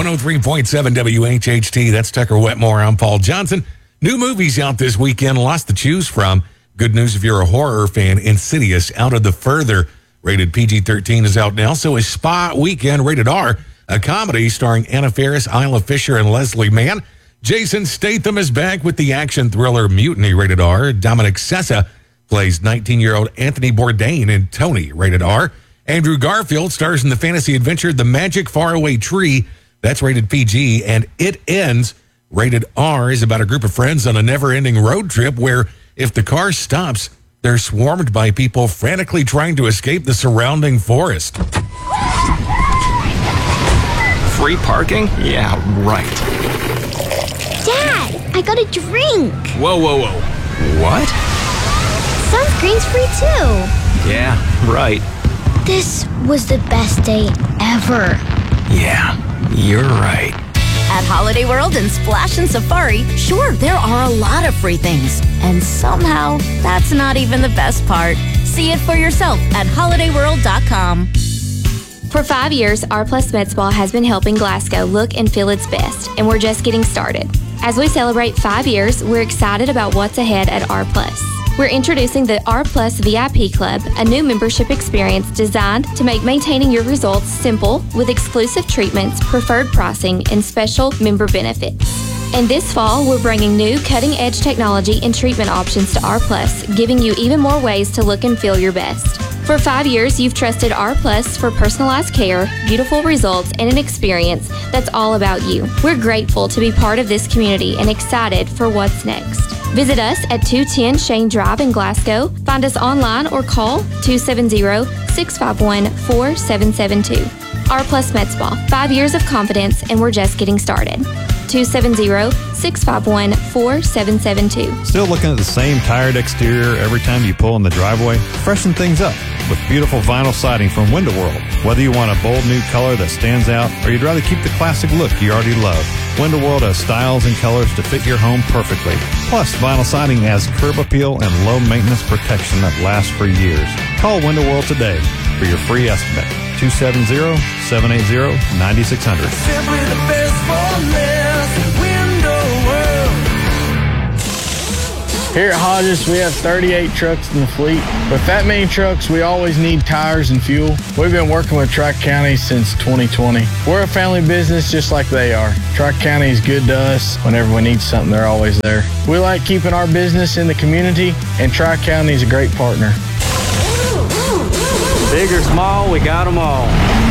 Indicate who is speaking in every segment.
Speaker 1: 103.7 WHHT. That's Tucker Wetmore. I'm Paul Johnson. New movies out this weekend. Lots to choose from. Good news if you're a horror fan. Insidious, Out of the Further, rated PG-13, is out now. So is Spa Weekend, rated R, a comedy starring Anna Faris, Isla Fisher, and Leslie Mann. Jason Statham is back with the action thriller Mutiny, rated R. Dominic Sessa plays 19-year-old Anthony Bourdain in Tony, rated R. Andrew Garfield stars in the fantasy adventure The Magic Faraway Tree. That's rated PG. And It Ends, rated R, is about a group of friends on a never-ending road trip where if the car stops, they're swarmed by people frantically trying to escape the surrounding forest.
Speaker 2: Free parking? Yeah, right.
Speaker 3: Dad, I got a drink.
Speaker 2: Whoa. What?
Speaker 3: Sunscreen's free too.
Speaker 2: Yeah, right.
Speaker 3: This was the best day ever.
Speaker 2: Yeah, you're right.
Speaker 4: At Holiday World and Splash and Safari, sure, there are a lot of free things. And somehow, that's not even the best part. See it for yourself at holidayworld.com.
Speaker 5: For 5 years, R Plus Med Spa has been helping Glasgow look and feel its best, and we're just getting started. As we celebrate 5 years, we're excited about what's ahead at R Plus. We're introducing the R Plus VIP Club, a new membership experience designed to make maintaining your results simple with exclusive treatments, preferred pricing, and special member benefits. And this fall, we're bringing new cutting-edge technology and treatment options to R Plus, giving you even more ways to look and feel your best. For 5 years, you've trusted R Plus for personalized care, beautiful results, and an experience that's all about you. We're grateful to be part of this community and excited for what's next. Visit us at 210 Shane Drive in Glasgow. Find us online or call 270-651-4772. R Plus Med Spa, 5 years of confidence, and we're just getting started. 270-651-4772.
Speaker 6: Still looking at the same tired exterior every time you pull in the driveway? Freshen things up with beautiful vinyl siding from Window World. Whether you want a bold new color that stands out or you'd rather keep the classic look you already love, Window World has styles and colors to fit your home perfectly. Plus, vinyl siding has curb appeal and low maintenance protection that lasts for years. Call Window World today for your free estimate. 270-780-9600.
Speaker 7: Simply the best for less. Window World.
Speaker 8: Here at Hodges, we have 38 trucks in the fleet. With that many trucks, we always need tires and fuel. We've been working with Tri-County since 2020. We're a family business just like they are. Tri-County is good to us. Whenever we need something, they're always there. We like keeping our business in the community, and Tri-County is a great partner.
Speaker 9: Big or small, we got them all.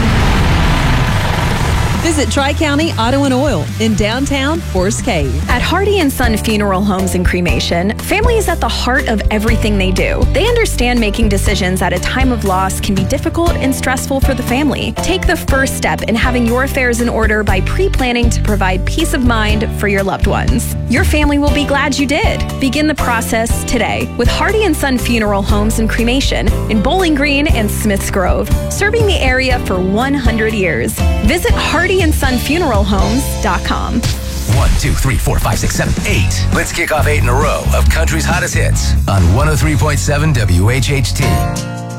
Speaker 10: Visit Tri-County Auto and Oil in downtown Forest Cave.
Speaker 11: At Hardy & Son Funeral Homes and Cremation, family is at the heart of everything they do. They understand making decisions at a time of loss can be difficult and stressful for the family. Take the first step in having your affairs in order by pre-planning to provide peace of mind for your loved ones. Your family will be glad you did. Begin the process today with Hardy & Son Funeral Homes and Cremation in Bowling Green and Smiths Grove, serving the area for 100 years. Visit HardyandSonFuneralHomes.com.
Speaker 12: 1, 2, 3, 4, 5, 6, 7, 8. Let's kick off 8 in a row of country's hottest hits on 103.7 WHHT.